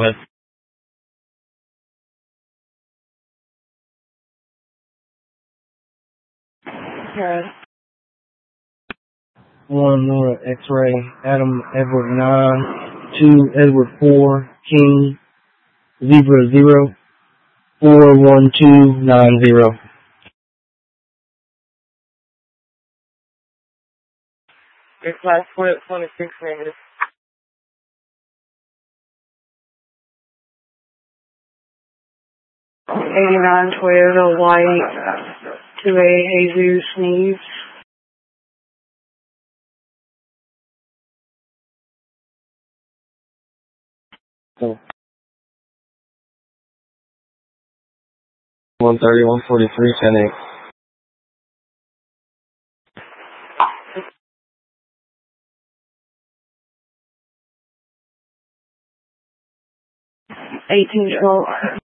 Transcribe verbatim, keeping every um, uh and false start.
Go ahead. Paris. One Nora X-ray, Adam Edward nine, two Edward four, King Zebra zero, four one two nine zero. Your class split twenty-six negative. eighty-nine Toyota White, two A Jesus Sneeze. So, one thirty, one forty-three, ten eight. eighteen twelve.